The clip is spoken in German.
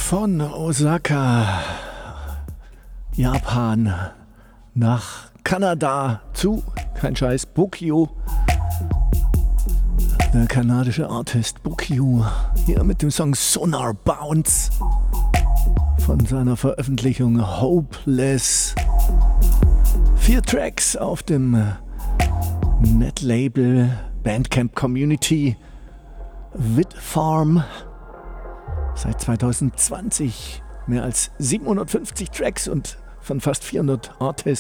Von Osaka, Japan, nach Kanada zu, kein Scheiß, Bokyo. Der kanadische Artist Bokyo, hier mit dem Song Sonar Bounce von seiner Veröffentlichung Hopeless. 4 Tracks auf dem Netlabel Bandcamp Community Vidfarm. Seit 2020 mehr als 750 Tracks und von fast 400 Artists.